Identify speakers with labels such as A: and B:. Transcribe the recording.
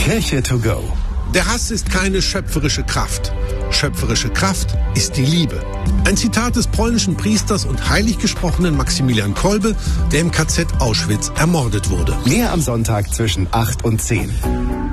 A: Kirche to go.
B: Der Hass ist keine schöpferische Kraft. Schöpferische Kraft ist die Liebe. Ein Zitat des polnischen Priesters und heiliggesprochenen Maximilian Kolbe, der im KZ Auschwitz ermordet wurde.
A: Mehr am Sonntag zwischen 8 und 10.